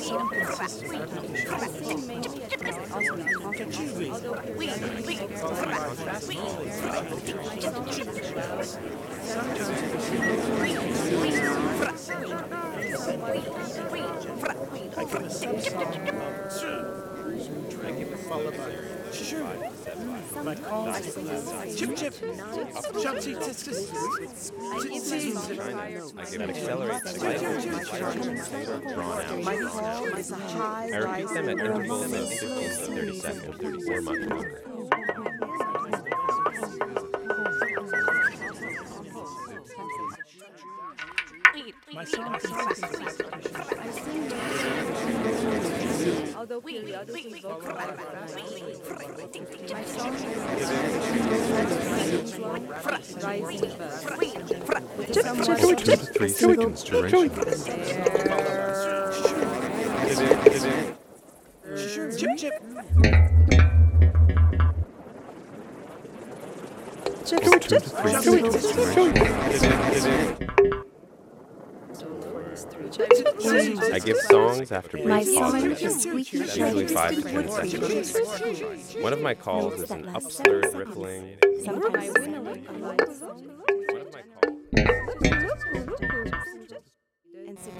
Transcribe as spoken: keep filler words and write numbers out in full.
My call. Chip chip. Jump seat. I give it accelerates slightly. Drawn out. My call is a high I repeat them at intervals of fifteen to thirty seconds, or much longer. My song consists Although periodically vocal Two to three seconds duration. chip chip. Two to three seconds duration. I give songs after My brief song pauses, is squeaky usually five to ten seconds. One of my calls is an upslurred rippling. One of my calls.